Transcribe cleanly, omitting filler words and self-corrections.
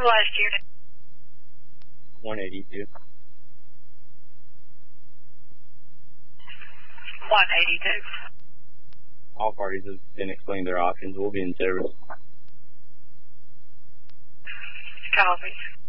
last unit? 182. 182. All parties have been explaining their options. We'll be in service. Copy.